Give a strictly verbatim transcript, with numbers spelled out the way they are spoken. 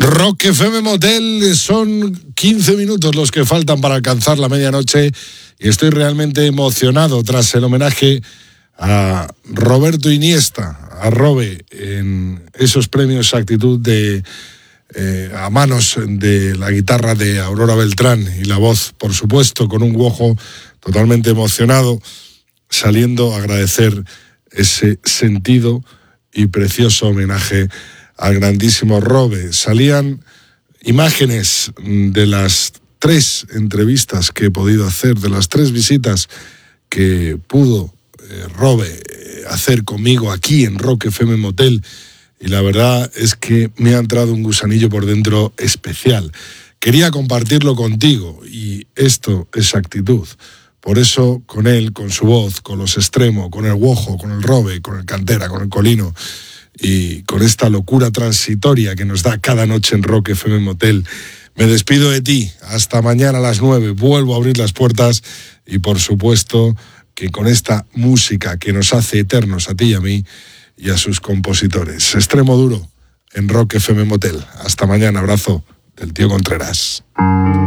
Rock F M Motel, son quince minutos los que faltan para alcanzar la medianoche y estoy realmente emocionado tras el homenaje a Roberto Iniesta, a Robe, en esos premios Actitud de eh, a manos de la guitarra de Aurora Beltrán y la voz, por supuesto, con un Guojo totalmente emocionado, saliendo a agradecer ese sentido y precioso homenaje al grandísimo Robe. Salían imágenes de las tres entrevistas que he podido hacer, de las tres visitas que pudo eh, Robe hacer conmigo aquí en Rock F M Motel, y la verdad es que me ha entrado un gusanillo por dentro especial. Quería compartirlo contigo y esto es actitud. Por eso, con él, con su voz, con los Extremo, con el Guojo, con el Robe, con el Cantera, con el Colino, y con esta locura transitoria que nos da cada noche en Rock F M Motel, me despido de ti. Hasta mañana a las nueve. Vuelvo a abrir las puertas y, por supuesto, que con esta música que nos hace eternos a ti y a mí y a sus compositores. Extremo Duro en Rock F M Motel. Hasta mañana. Abrazo del tío Contreras.